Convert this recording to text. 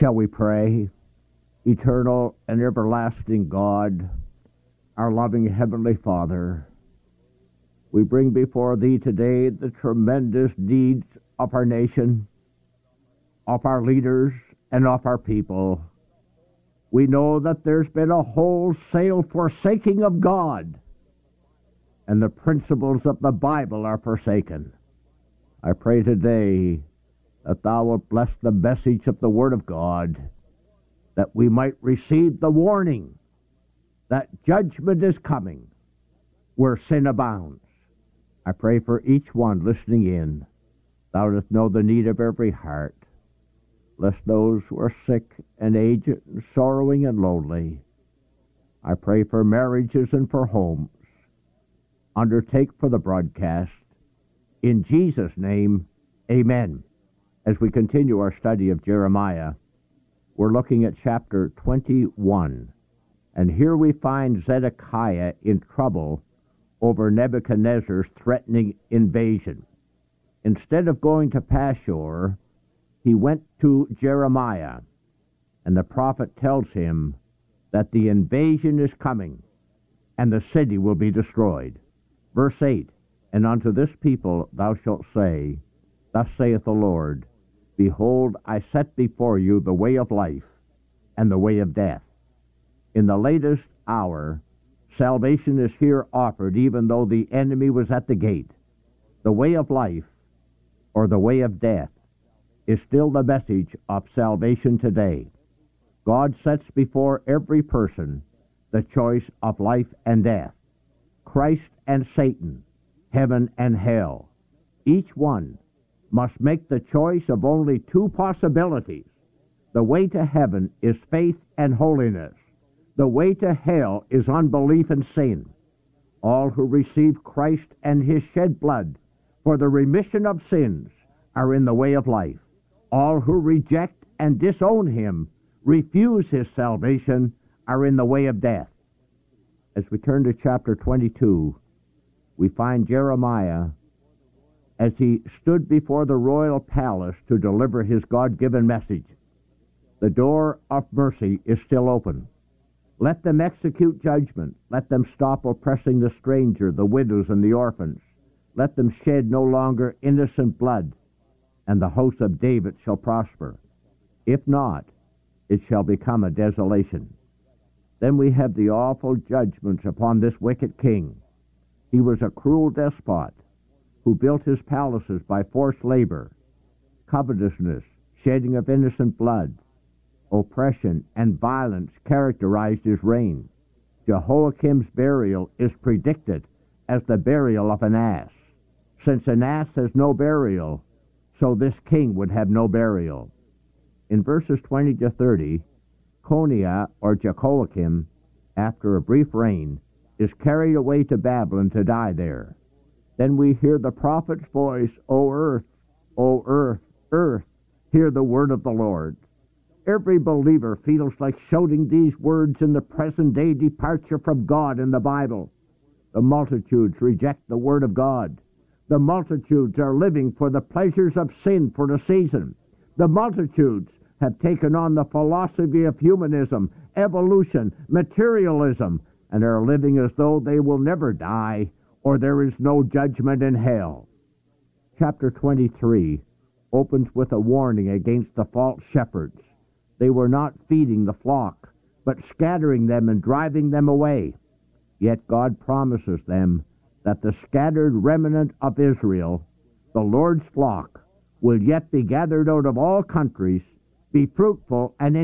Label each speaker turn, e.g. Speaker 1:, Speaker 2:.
Speaker 1: Shall we pray? Eternal and everlasting God, our loving Heavenly Father, we bring before Thee today the tremendous needs of our nation, of our leaders, and of our people. We know that there's been a wholesale forsaking of God, and the principles of the Bible are forsaken. I pray today that Thou wilt bless the message of the Word of God, that we might receive the warning that judgment is coming where sin abounds. I pray for each one listening in. Thou dost know the need of every heart. Bless those who are sick and aged and sorrowing and lonely. I pray for marriages and for homes. Undertake for the broadcast. In Jesus' name, amen. As we continue our study of Jeremiah, we're looking at chapter 21. And here we find Zedekiah in trouble over Nebuchadnezzar's threatening invasion. Instead of going to Pashur, he went to Jeremiah, and the prophet tells him that the invasion is coming, and the city will be destroyed. Verse 8, And unto this people thou shalt say, Thus saith the Lord, Behold, I set before you the way of life and the way of death. In the latest hour, salvation is here offered, even though the enemy was at the gate. The way of life, or the way of death, is still the message of salvation today. God sets before every person the choice of life and death, Christ and Satan, heaven and hell. Each one must make the choice of only two possibilities. The way to heaven is faith and holiness. The way to hell is unbelief and sin. All who receive Christ and His shed blood for the remission of sins are in the way of life. All who reject and disown Him, refuse His salvation, are in the way of death. As we turn to chapter 22, we find Jeremiah as he stood before the royal palace to deliver his God-given message. The door of mercy is still open. Let them execute judgment. Let them stop oppressing the stranger, the widows, and the orphans. Let them shed no longer innocent blood, and the house of David shall prosper. If not, it shall become a desolation. Then we have the awful judgments upon this wicked king. He was a cruel despot who built his palaces by forced labor, covetousness, shedding of innocent blood, oppression, and violence characterized his reign. Jehoiakim's burial is predicted as the burial of an ass. Since an ass has no burial, so this king would have no burial. In verses 20 to 30, Coniah, or Jehoiakim, after a brief reign, is carried away to Babylon to die there. Then we hear the prophet's voice, O earth, earth, hear the word of the Lord. Every believer feels like shouting these words in the present-day departure from God in the Bible. The multitudes reject the word of God. The multitudes are living for the pleasures of sin for the season. The multitudes have taken on the philosophy of humanism, evolution, materialism, and are living as though they will never die or there is no judgment in hell. Chapter 23 opens with a warning against the false shepherds. They were not feeding the flock, but scattering them and driving them away. Yet God promises them that the scattered remnant of Israel, the Lord's flock, will yet be gathered out of all countries, be fruitful and